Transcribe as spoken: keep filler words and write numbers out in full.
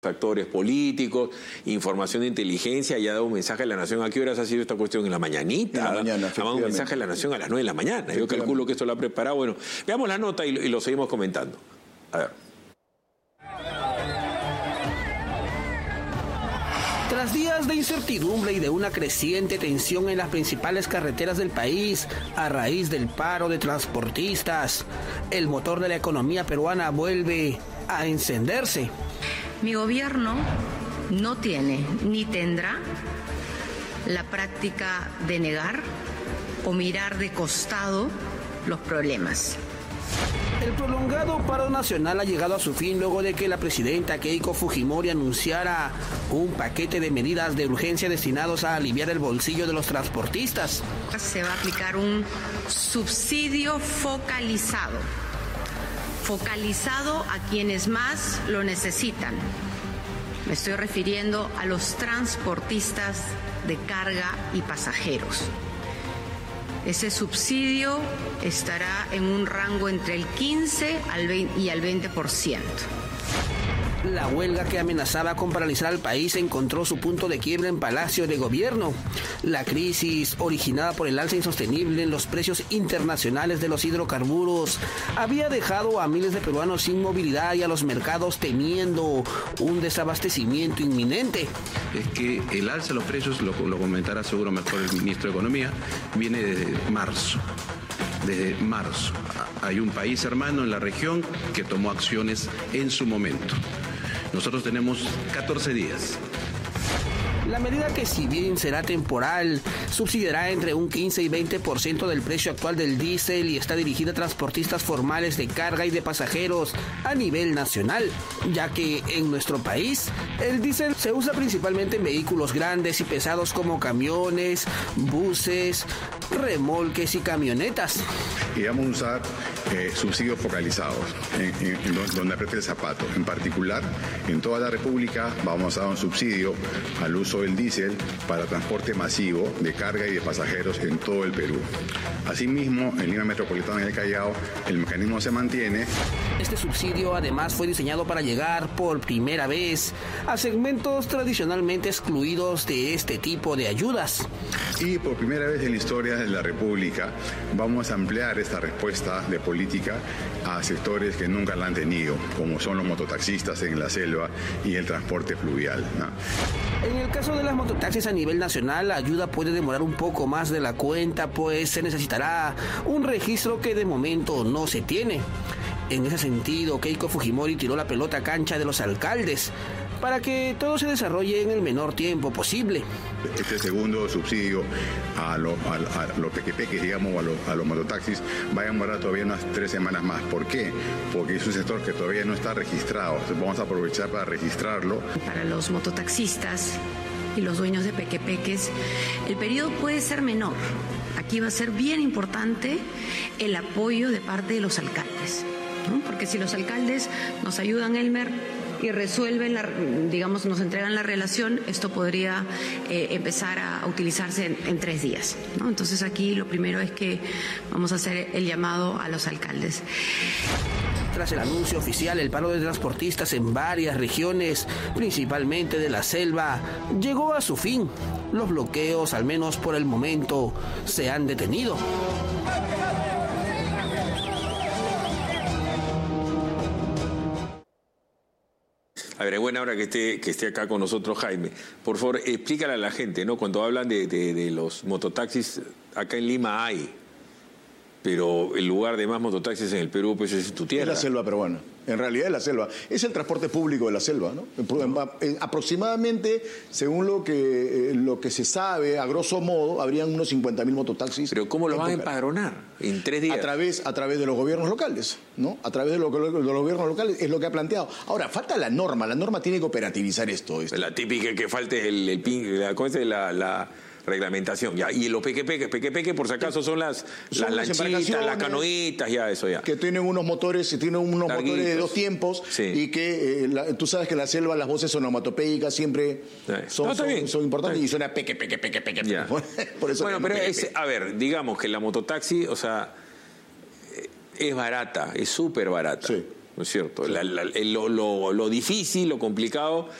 actores políticos, información de inteligencia, y ha dado un mensaje a la Nación. ¿A qué horas ha sido esta cuestión? En la mañanita. En la mañana, ha dado un mensaje a la Nación a las nueve de la mañana. Yo calculo que esto lo ha preparado. Bueno, veamos la nota y, y lo seguimos comentando. A ver. Tras días de incertidumbre y de una creciente tensión en las principales carreteras del país, a raíz del paro de transportistas, el motor de la economía peruana vuelve a encenderse. Mi gobierno no tiene ni tendrá la práctica de negar o mirar de costado los problemas. El prolongado paro nacional ha llegado a su fin luego de que la presidenta Keiko Fujimori anunciara un paquete de medidas de urgencia destinados a aliviar el bolsillo de los transportistas. Se va a aplicar un subsidio focalizado, focalizado a quienes más lo necesitan. Me estoy refiriendo a los transportistas de carga y pasajeros. Ese subsidio estará en un rango entre el quince y el veinte por ciento. La huelga que amenazaba con paralizar al país encontró su punto de quiebra en Palacio de Gobierno. La crisis, originada por el alza insostenible en los precios internacionales de los hidrocarburos, había dejado a miles de peruanos sin movilidad y a los mercados temiendo un desabastecimiento inminente. Es que el alza de los precios, lo, lo comentará seguro mejor el ministro de Economía, viene desde marzo. Desde marzo. Hay un país hermano en la región que tomó acciones en su momento. Nosotros tenemos catorce días. La medida, que si bien será temporal, subsidiará entre un quince y veinte por ciento del precio actual del diésel y está dirigida a transportistas formales de carga y de pasajeros a nivel nacional, ya que en nuestro país el diésel se usa principalmente en vehículos grandes y pesados como camiones, buses, remolques y camionetas. Y vamos a usar eh, subsidios focalizados, en, en, en donde apriete el zapato. En particular, en toda la República vamos a dar un subsidio al uso del diésel para transporte masivo de carga y de pasajeros en todo el Perú. Asimismo, en Lima Metropolitana y el Callao, el mecanismo se mantiene. Este subsidio además fue diseñado para llegar por primera vez a segmentos tradicionalmente excluidos de este tipo de ayudas. Y por primera vez en la historia de la República vamos a ampliar esta respuesta de política a sectores que nunca la han tenido, como son los mototaxistas en la selva y el transporte fluvial, ¿no? En el caso de las mototaxis a nivel nacional, la ayuda puede demorar un poco más de la cuenta, pues se necesitará un registro que de momento no se tiene. En ese sentido, Keiko Fujimori tiró la pelota a cancha de los alcaldes para que todo se desarrolle en el menor tiempo posible. Este segundo subsidio a, lo, a, a los pequepeques, digamos, a los, a los mototaxis, va a demorar todavía unas tres semanas más. ¿Por qué? Porque es un sector que todavía no está registrado. Entonces vamos a aprovechar para registrarlo. Para los mototaxistas y los dueños de pequepeques, el periodo puede ser menor. Aquí va a ser bien importante el apoyo de parte de los alcaldes, ¿no? Porque si los alcaldes nos ayudan, Elmer, y resuelven, la, digamos, nos entregan la relación, esto podría eh, empezar a utilizarse en, en tres días, ¿no? Entonces aquí lo primero es que vamos a hacer el llamado a los alcaldes. Tras el anuncio oficial, el paro de transportistas en varias regiones, principalmente de la selva, llegó a su fin. Los bloqueos, al menos por el momento, se han detenido. A ver, es buena hora que esté, que esté acá con nosotros Jaime. Por favor, explícale a la gente, ¿no? Cuando hablan de, de, de los mototaxis, acá en Lima hay, pero el lugar de más mototaxis en el Perú, pues es tu tierra. Es la selva peruana. En realidad es la selva. Es el transporte público de la selva, ¿no? Aproximadamente, según lo que, lo que se sabe, a grosso modo, habrían unos cincuenta mil mototaxis. ¿Pero cómo lo van a empadronar en tres días? A través, a través de los gobiernos locales, ¿no? A través de, lo, de los gobiernos locales es lo que ha planteado. Ahora, falta la norma. La norma tiene que operativizar esto. esto. La típica que falte el, el ping, la, ¿cómo es? la, la reglamentación, ya. Y los pequepeques, pequepeques por si acaso son las, son las lanchitas, las canoitas, ya, eso ya. Que tienen unos motores, tienen unos Larguitos. motores de dos tiempos, sí. Y que eh, la, tú sabes que en la selva las voces onomatopéicas siempre sí. son, no, son, son importantes y suena peque, peque, peque, peque. Ya. Por eso bueno, pero peque, es, peque. A ver, digamos que la mototaxi, o sea, es barata, es súper barata. Sí. ¿no es cierto? La, la, lo, lo, lo difícil, lo complicado